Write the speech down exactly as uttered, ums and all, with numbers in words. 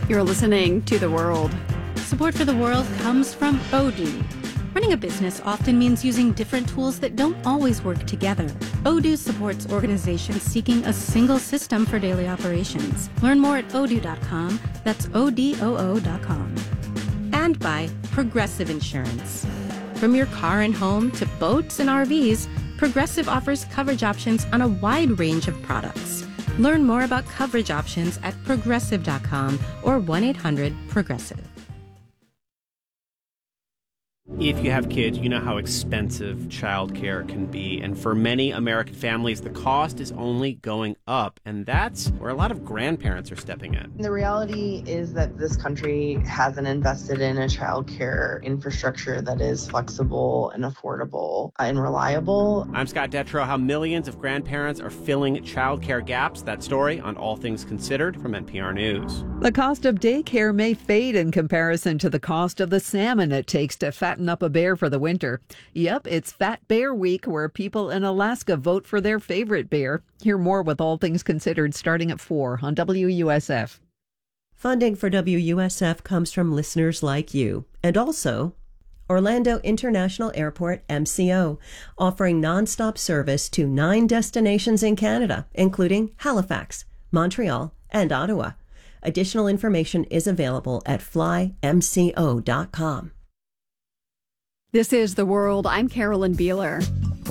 You're listening to The World. Support for The World comes from Odoo. Running a business often means using different tools that don't always work together. Odoo supports organizations seeking a single system for daily operations. Learn more at odoo dot com. That's O D O O dot com. And by Progressive Insurance. From your car and home to boats and R Vs, Progressive offers coverage options on a wide range of products. Learn more about coverage options at progressive dot com or one eight hundred progressive. If you have kids, you know how expensive childcare can be. And for many American families, the cost is only going up. And that's where a lot of grandparents are stepping in. The reality is that this country hasn't invested in a childcare infrastructure that is flexible and affordable and reliable. I'm Scott Detrow. How millions of grandparents are filling childcare gaps. That story on All Things Considered from N P R News. The cost of daycare may fade in comparison to the cost of the salmon it takes to fatten up a bear for the winter. Yep, it's Fat Bear Week, where people in Alaska vote for their favorite bear. Hear more with All Things Considered starting at four on W U S F. Funding for W U S F comes from listeners like you, and also Orlando International Airport, M C O, offering nonstop service to nine destinations in Canada, including Halifax, Montreal, and Ottawa. Additional information is available at fly m c o dot com. This is The World. I'm Carolyn Beeler.